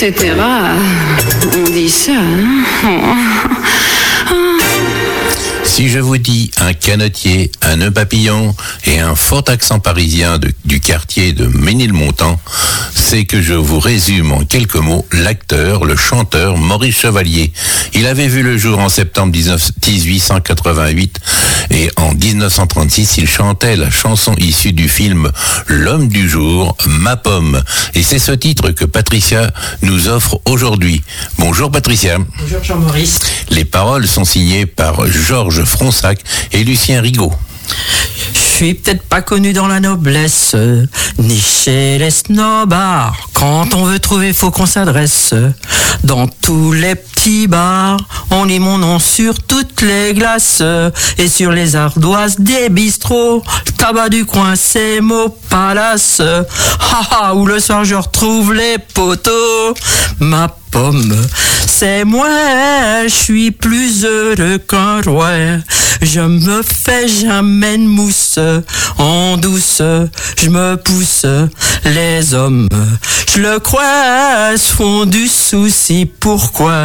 etc. On dit ça, hein? Si je vous dis un canotier, un nœud papillon et un fort accent parisien du quartier de Ménilmontant, c'est que je vous résume en quelques mots l'acteur, le chanteur Maurice Chevalier. Il avait vu le jour en septembre 1888 et en 1936, il chantait la chanson issue du film L'homme du jour, Ma pomme. Et c'est ce titre que Patricia nous offre aujourd'hui. Bonjour Patricia. Bonjour Jean-Maurice. Les paroles sont signées par Georges Fronsac et Lucien Rigaud. Je suis peut-être pas connu dans la noblesse, ni chez les snobards. Quand on veut trouver, faut qu'on s'adresse. Dans tous les petits bars, on lit mon nom sur toutes les glaces. Et sur les ardoises des bistrots, le tabac du coin, c'est mon palace. Haha, où le soir je retrouve les poteaux. Ma pomme, c'est moi, je suis plus heureux qu'un roi. Je me fais jamais de mousse, en douce, je me pousse. Les hommes, je le crois, se font du souci, pourquoi?